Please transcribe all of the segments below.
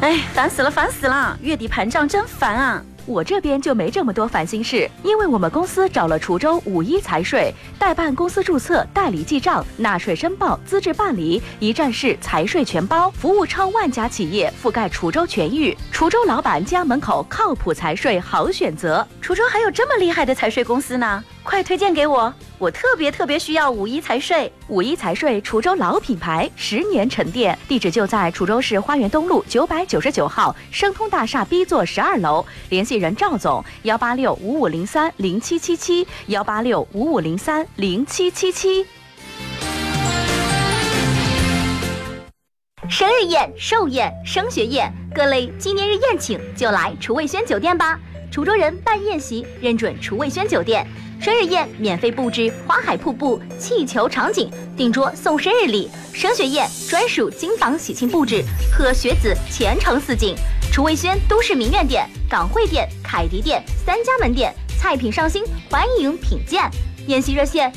哎，烦死了！月底盘账真烦啊！ 我这边就没这么多烦心事，因为我们公司找了滁州51财税，代办公司注册、代理记账、纳税申报、资质办理，一站式财税全包，服务超万家企业，覆盖滁州全域。滁州老板家门口靠谱财税好选择。 滁州还有这么厉害的财税公司呢？快推荐给我！我特别需要51财税。 51财税，滁州老品牌，10年沉淀，地址就在滁州市花园东路999号生通大厦 B 座12楼，联系人赵总18655030777，18655030777。 生日宴、寿宴、升学宴，各类纪念日宴请就来厨卫轩酒店吧。滁州人办宴席认准厨卫轩酒店。生日宴免费布置花海瀑布、气球场景，订桌送生日礼；升学宴专属金榜喜庆布置，贺学子前程似锦。厨卫轩都市名苑店、港汇店、凯迪店3家门店，菜品上新，欢迎品鉴。宴席热线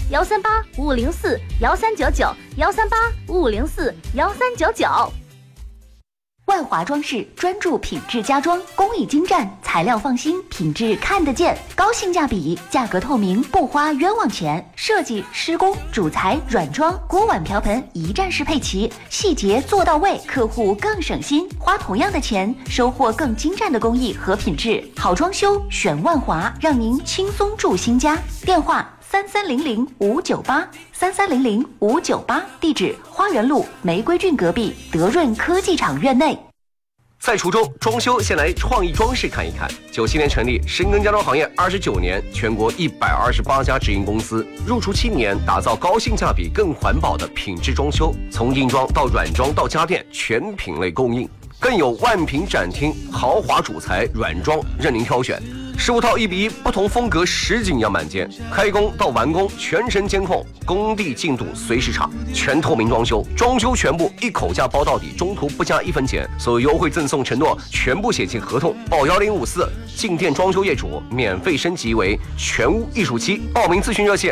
13855041399，13855041399。万华装饰专注品质家装，工艺精湛，材料放心，品质看得见，高性价比，价格透明，不花冤枉钱。设计、施工、主材、软装、锅碗瓢盆一站式配齐，细节做到位，客户更省心，花同样的钱，收获更精湛的工艺和品质。好装修选万华，让您轻松住新家。电话3300-598，3300-598，地址花园路玫瑰郡隔壁德润科技厂院内。 在滁州装修，先来创意装饰看一看。97年成立，深耕家装行业29年，全国128家直营公司，入驻7年，打造高性价比、更环保的品质装修，从硬装到软装到家电，全品类供应，更有万品展厅，豪华主材软装任您挑选。15套1:1，不同风格实景样板间，开工到完工全程监控，工地进度随时查，全透明装修，装修全部一口价包到底，中途不加1分钱，所有优惠赠送承诺全部写进合同，报1054，进店装修业主免费升级为全屋艺术漆。报名咨询热线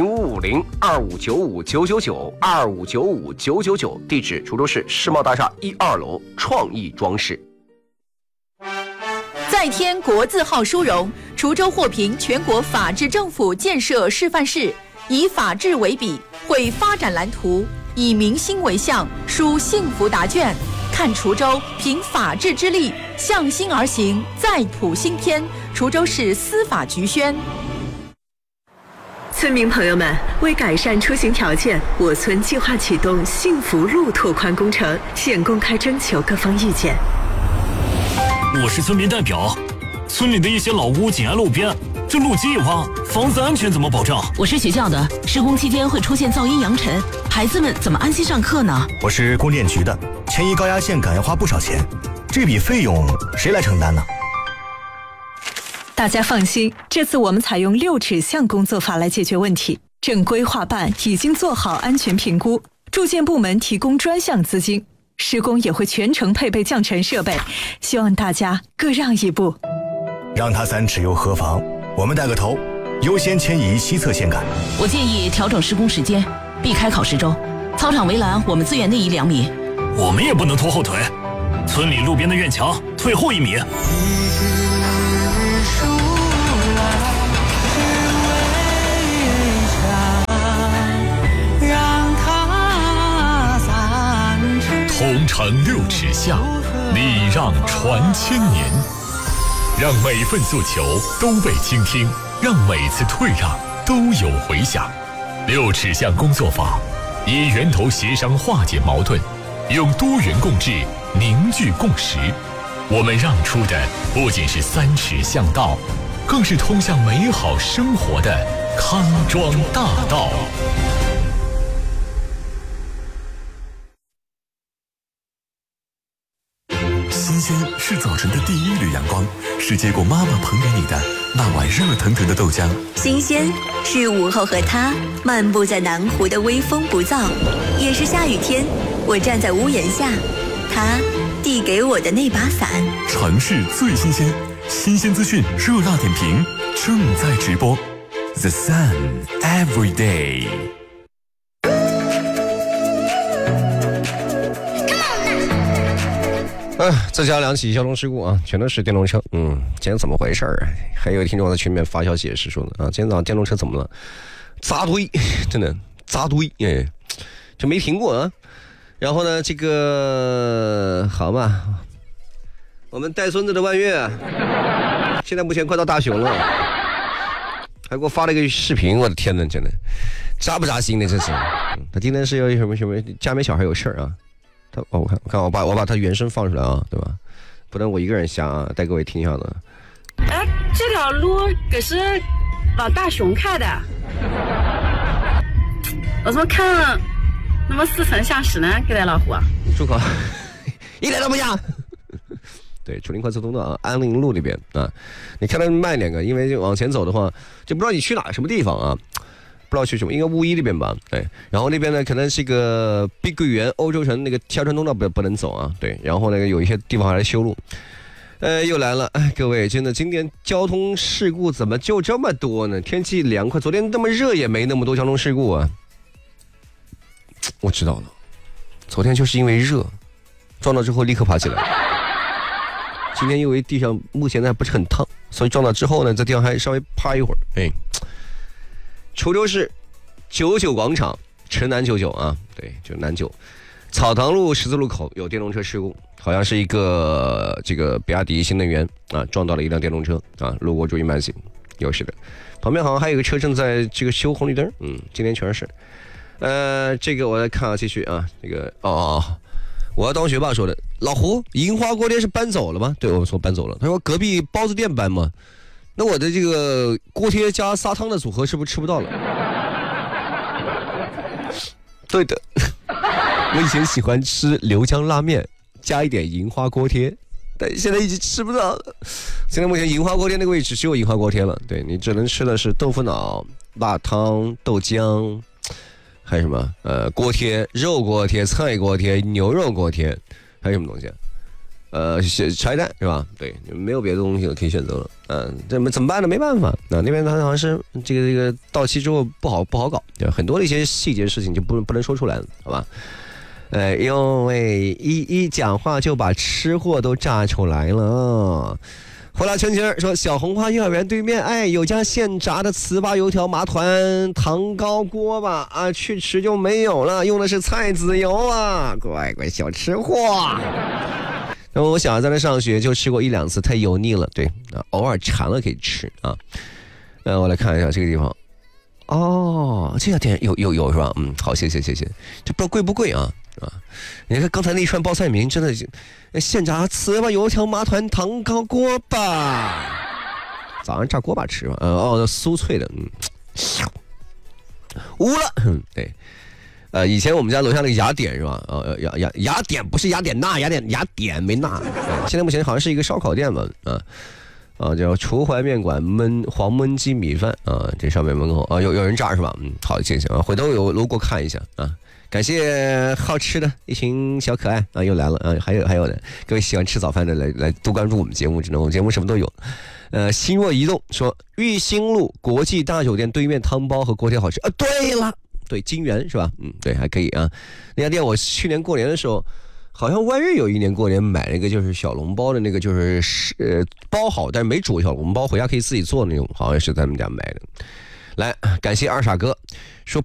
0550-2595-999，2595-999，地址滁州市世贸大厦1、2楼创意装饰。 再添国字号殊荣，滁州获评全国法治政府建设示范市，以法治为笔，绘发展蓝图，以民心为向，书幸福答卷。看滁州凭法治之力，向心而行，再谱新篇。滁州市司法局宣。 村民朋友们，为改善出行条件，我村计划启动幸福路拓宽工程，现公开征求各方意见。 我是村民代表，村里的一些老屋紧挨路边，这路基一挖，房子安全怎么保障？ 我是学校的，施工期间会出现噪音扬尘，孩子们怎么安心上课呢？ 我是供电局的，迁移高压线杆要花不少钱，这笔费用谁来承担呢？ 大家放心，这次我们采用6尺巷工作法来解决问题，正规划办已经做好安全评估，住建部门提供专项资金，施工也会全程配备降尘设备，希望大家各让一步。 让它3尺又何妨？我们带个头，优先迁移西侧线杆。 我建议调整施工时间，避开考试周。操场围栏我们资源内移2米。 我们也不能拖后腿，村里路边的院墙退后1米。 同城6尺巷，礼让传千年，让每份诉求都被倾听，让每次退让都有回响。6尺巷工作法以源头协商化解矛盾，用多元共治凝聚共识。我们让出的不仅是3尺巷道，更是通向美好生活的康庄大道。 新鲜是早晨的第一缕阳光，是接过妈妈捧给你的那碗热腾腾的豆浆。 新鲜是午后和他漫步在南湖的微风不燥，也是下雨天我站在屋檐下，他递给我的那把伞。 城市最新鲜，新鲜资讯热辣点评正在直播。The Sun Every Day。 这家2起交通事故啊，全都是电动车。今天怎么回事啊？还有听众在群里面发消息也是说的啊，今天早上电动车怎么了？扎堆，真的扎堆，就没停过啊。然后呢，这个好嘛，我们带孙子的万月现在目前快到大雄了，还给我发了一个视频，我的天哪，真的扎不扎心的这是。他今天是有什么家里面小孩有事儿啊？我看我把他原声放出来啊，对吧？不能我一个人瞎啊，带各位听一下的。 这条路可是老大雄开的，我怎么看那么似曾相识呢？给咱老虎啊， 住口，一点都不像。对，楚林快速通道啊，安陵路那边啊，你看它慢点个，因为往前走的话，就不知道你去哪什么地方啊。不知道去什么，应该乌衣那边吧？对，然后那边呢，可能是一个碧桂园欧洲城那个下川通道不能走啊。对，然后那个有一些地方还在修路。又来了，各位，真的今年交通事故怎么就这么多呢？天气凉快，昨天那么热也没那么多交通事故啊。我知道了，昨天就是因为热，撞到之后立刻爬起来。今天因为地上目前还不是很烫，所以撞到之后呢，在地上还稍微趴一会儿。滁州市99广场城南99啊，对，就南9草堂路十字路口有电动车事故，好像是一个这个比亚迪新能源啊撞到了一辆电动车啊，路过注意慢行，有是的。旁边好像还有一个车正在这个修红绿灯，今天全是。这个我来看啊，继续啊，这个我要当学霸说的，老胡银花锅贴是搬走了吗？对，我说搬走了。他说隔壁包子店搬吗？那我的这个锅贴加砂汤的组合是不是吃不到了？对的，我以前喜欢吃刘江拉面加一点银花锅贴，但现在已经吃不到了。现在目前银花锅贴那个位置只有银花锅贴了，对，你只能吃的是豆腐脑、辣汤、豆浆，还有什么锅贴、肉锅贴、菜锅贴、牛肉锅贴，还有什么东西？茶叶蛋是吧？对，没有别的东西可以选择了。怎么办呢？没办法。那边它好像是这个到期之后不好搞，很多的一些细节事情就不能说出来了，好吧？因为一讲话就把吃货都炸出来了。火辣圈圈说，小红花幼儿园对面，有家现炸的糍粑油条麻团糖糕锅巴啊，去吃就没有了，用的是菜籽油啊，乖乖小吃货。然后我小孩在那上学就吃过1-2次，太油腻了，对啊，偶尔馋了可以吃啊。我来看一下这个地方，这家店有是吧？好，谢谢，这不知道贵不贵啊？你看刚才那一串报菜名真的是现炸糍粑油条麻团糖糕锅巴，早上炸锅巴吃吧，酥脆的，污了，对。以前我们家楼下那个雅典是吧？雅典不是雅典娜，雅典没娜。现在目前好像是一个烧烤店吧？叫楚淮面馆黄焖鸡米饭啊，这上面门口有人炸是吧？好，谢谢啊，回头有路过看一下啊。感谢好吃的一群小可爱啊，又来了啊，还有的各位喜欢吃早饭的来多关注我们节目，真的我们节目什么都有。心若移动说玉兴路国际大酒店对面汤包和锅贴好吃啊，对了。对，金源是吧？对，还可以啊。那家店我去年过年的时候，好像万月有一年过年买那个就是小笼包的那个，就是包好但是没煮小笼包，回家可以自己做那种，好像是在他们家买的。来，感谢二傻哥说